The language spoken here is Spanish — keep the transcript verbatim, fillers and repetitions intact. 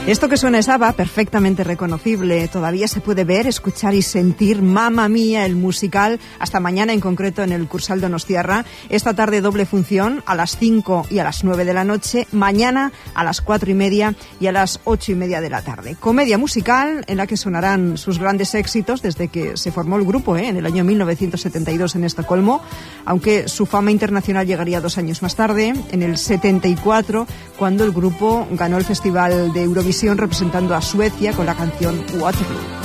Esto que suena es ABBA, perfectamente reconocible. Todavía se puede ver, escuchar y sentir Mamma Mía, el musical, hasta mañana en concreto en el Cursal Donostiarra. Esta tarde doble función a las cinco y a las nueve de la noche. Mañana a las cuatro y media y a las ocho y media de la tarde. Comedia musical en la que sonarán sus grandes éxitos desde que se formó el grupo, ¿eh? en el año mil novecientos setenta y dos en Estocolmo, aunque su fama internacional llegaría dos años más tarde, en el setenta y cuatro, cuando el grupo ganó el Festival de Eurovisión representando a Suecia con la canción Waterloo.